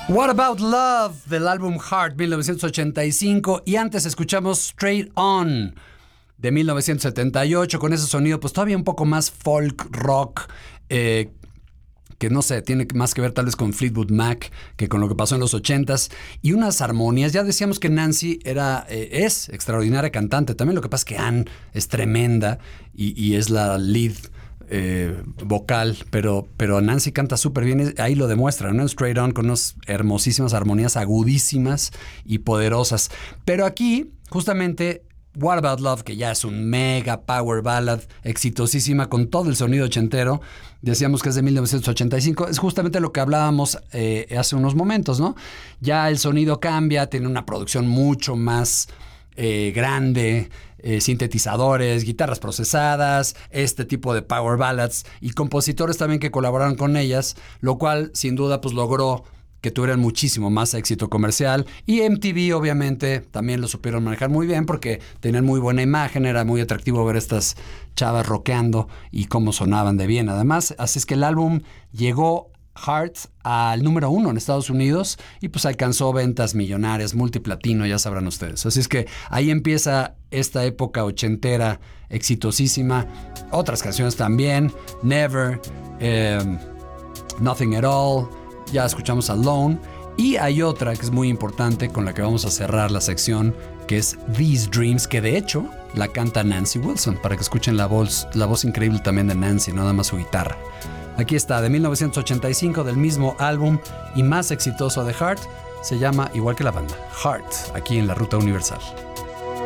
What About Love del álbum Heart 1985 y antes escuchamos Straight On de 1978 con ese sonido pues todavía un poco más folk rock que no sé, tiene más que ver tal vez con Fleetwood Mac que con lo que pasó en los 80s y unas armonías. Ya decíamos que Nancy es extraordinaria cantante, también lo que pasa es que Ann es tremenda y es la lead vocal, pero Nancy canta súper bien, ahí lo demuestra, ¿no? Straight On con unas hermosísimas armonías agudísimas y poderosas. Pero aquí, justamente, What About Love, que ya es un mega power ballad exitosísima con todo el sonido ochentero, decíamos que es de 1985, es justamente lo que hablábamos hace unos momentos, ¿no? Ya el sonido cambia, tiene una producción mucho más grande, sintetizadores, guitarras procesadas, este tipo de power ballads y compositores también que colaboraron con ellas, lo cual sin duda pues logró que tuvieran muchísimo más éxito comercial y MTV obviamente también lo supieron manejar muy bien porque tenían muy buena imagen, era muy atractivo ver estas chavas rockeando y cómo sonaban de bien además, así es que el álbum llegó Heart al número 1 en Estados Unidos y pues alcanzó ventas millonarias, multiplatino, ya sabrán ustedes. Así es que ahí empieza esta época ochentera exitosísima. Otras canciones también, Never, Nothing at All, ya escuchamos Alone y hay otra que es muy importante con la que vamos a cerrar la sección que es These Dreams, que de hecho la canta Nancy Wilson, para que escuchen la voz increíble también de Nancy, no nada más su guitarra. Aquí está, de 1985, del mismo álbum y más exitoso de Heart, se llama igual que la banda, Heart, aquí en la Ruta Universal.